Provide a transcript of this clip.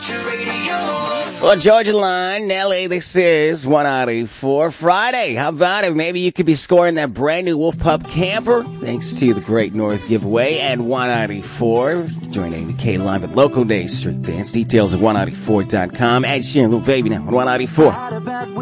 Well, Georgia Line, LA, this is 194 Friday. How about it? Maybe you could be scoring that brand new Wolf Pup camper thanks to the Great North giveaway at 194. Join Amy K live at Local Days Street Dance. Details at 194.com. Ed Sheeran, Little Baby now on 194.